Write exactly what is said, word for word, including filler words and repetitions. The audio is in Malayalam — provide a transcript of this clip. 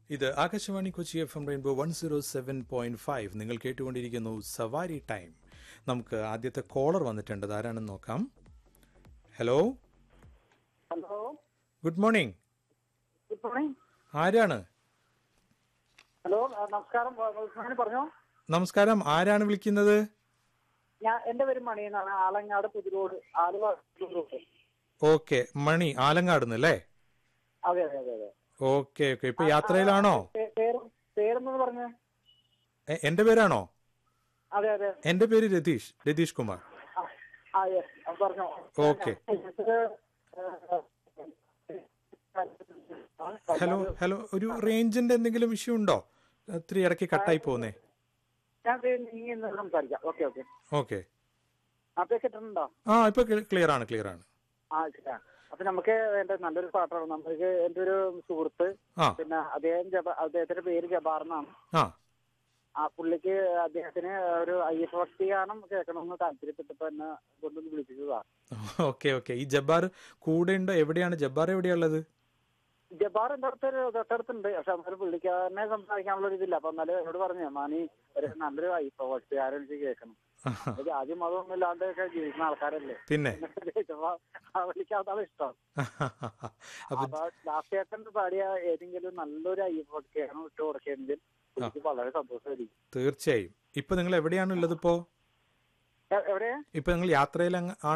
ഇത് Akashvani Kochi F M rainbow one zero seven point five. നിങ്ങൾ കേട്ടുകൊണ്ടിരിക്കുന്നു സവാരി ടൈം. നമുക്ക് ആദ്യത്തെ കോളർ വന്നിട്ടുണ്ട്. ആരാണെന്ന് നോക്കാം. Hello hello, good morning. Good morning. ആരാണ്? ഹലോ, ആ, നമസ്കാരം. ഉസ്മാൻ പറഞ്ഞോ. നമസ്കാരം. ആരാണ് വിളിക്കുന്നത്? ഞാൻ എന്റെ പേര് മണി എന്നാണ്. ആലങ്ങാട് പുതിരോട്, ആലുവ പുതിരോട്. ഓക്കെ, മണി ആലങ്ങാടുന്നല്ലേ? അതെ അതെ അതെ അതെ. Okay okay. ഇപ്പൊ യാത്രയിലാണോ? പേ- പേര് പേരെന്ന് പറഞ്ഞ? എ- എന്റെ പേരാണോ? അതെ അതെ. എന്റെ പേര് രതീഷ് രതീഷ് കുമാർ. ആ, ആ യെസ്, അത് പറഞ്ഞോ. ഓക്കെ. Hello hello. ഒരു റേഞ്ചിന്റെ എന്തെങ്കിലും ഇഷ്യൂ ഉണ്ടോ? ഒത്തിരി ഇടയ്ക്ക് കട്ടായി പോകുന്നേ. ഞാൻ നീങ്ങി നിന്ന് സംസാരിക്കാം. Okay okay. ഓക്കെ. അപ്പൊ കിട്ടുന്നുണ്ടോ? ആ ഇപ്പൊ ക്ലിയർ ആണ് ക്ലിയർ ആണ്. ആ ശരി. അപ്പൊ നമുക്ക് എന്റെ നല്ലൊരു പാട്ടാണ്. നമുക്ക് എന്റെ ഒരു സുഹൃത്ത്, ആ പിന്നെ അദ്ദേഹം ജബ അദ്ദേഹത്തിന്റെ പേര് ജബാർ എന്നാണ്. ആ ആ പുള്ളിക്ക് അദ്ദേഹത്തിന് ഒരു അയ്യപ്പ ഭക്തി ഗാനം കേൾക്കണമെന്ന് താല്പര്യപ്പെട്ടപ്പോ എന്നെ കൊണ്ടൊന്ന് വിളിപ്പിച്ചതാ. Okay okay. ഈ ജബ്ബാർ കൂടെ ഉണ്ടോ? എവിടെയാണ് ജബ്ബാർ? എവിടെയുള്ളത്? ജബാർ എന്റെ അടുത്ത് തൊട്ടടുത്തുണ്ട്. പക്ഷെ എന്നാലും പുള്ളിക്കാരനെ സംസാരിക്കാനുള്ള ഒരു ഇതില്ല. അപ്പൊ എന്നാലും എന്നോട് പറഞ്ഞു, മാനി ഒരു നല്ലൊരു അയ്യപ്പ ഭക്തികാരൻ എനിക്ക് കേൾക്കണം. ആദ്യം മതമൊന്നും ഇല്ലാണ്ടൊക്കെ ജീവിക്കുന്ന ആൾക്കാരല്ലേ. പിന്നെ വിളിക്കാത്തതാണ് ഇഷ്ടം. അപ്പൊ ലാസ്റ്റ് ഏട്ടൻ പാടിയ ഏതെങ്കിലും നല്ലൊരു അയ്യപ്പ ഭക്തിയാണ് ഇട്ട് കൊടുക്കുകയാണെങ്കിൽ എനിക്ക് വളരെ സന്തോഷമായിരിക്കും. തീർച്ചയായും. ഇപ്പൊ നിങ്ങൾ എവിടെയാണ് ഉള്ളത്? ഇപ്പോ എവിടെയാ? ഇപ്പൊ നിങ്ങൾ യാത്രയിൽ